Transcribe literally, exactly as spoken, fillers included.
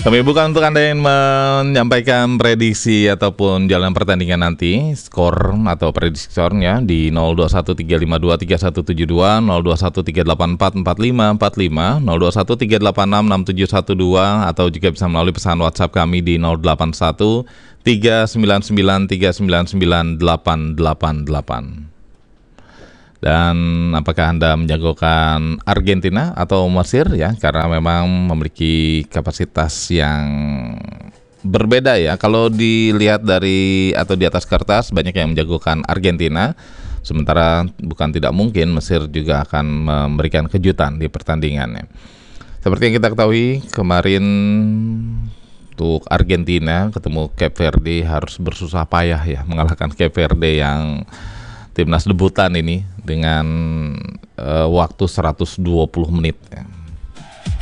Kami buka untuk Anda yang menyampaikan prediksi ataupun jalan pertandingan nanti, skor atau prediksi skornya di nol dua satu tiga lima dua tiga satu tujuh dua, nol dua satu tiga delapan empat empat lima empat lima, nol dua satu tiga delapan enam enam tujuh satu dua, atau juga bisa melalui pesan WhatsApp kami di nol delapan satu tiga sembilan sembilan tiga sembilan sembilan delapan delapan delapan. Dan apakah Anda menjagokan Argentina atau Mesir ya, karena memang memiliki kapasitas yang berbeda ya. Kalau dilihat dari atau di atas kertas banyak yang menjagokan Argentina, sementara bukan tidak mungkin Mesir juga akan memberikan kejutan di pertandingannya. Seperti yang kita ketahui kemarin untuk Argentina ketemu Cape Verde harus bersusah payah ya mengalahkan Cape Verde yang timnas debutan ini dengan uh, waktu seratus dua puluh menit ya.